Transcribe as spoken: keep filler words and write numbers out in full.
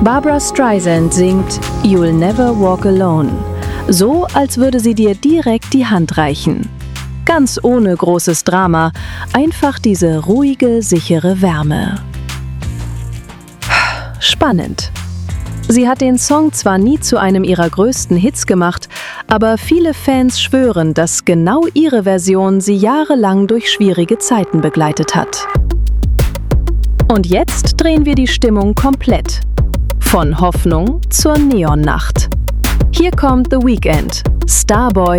Barbra Streisand singt You'll Never Walk Alone, so als würde sie dir direkt die Hand reichen. Ganz ohne großes Drama, einfach diese ruhige, sichere Wärme. Spannend. Sie hat den Song zwar nie zu einem ihrer größten Hits gemacht, aber viele Fans schwören, dass genau ihre Version sie jahrelang durch schwierige Zeiten begleitet hat. Und jetzt drehen wir die Stimmung komplett. Von Hoffnung zur Neonnacht. Hier kommt The Weeknd, Starboy